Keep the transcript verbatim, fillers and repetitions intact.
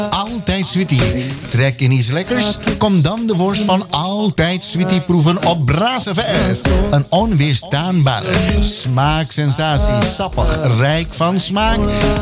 Altijd Sweetie. Trek in iets lekkers? Kom dan de worst van Altijd Sweetie proeven op Brazenfest. Een onweerstaanbare smaaksensatie. Sappig, rijk van smaak.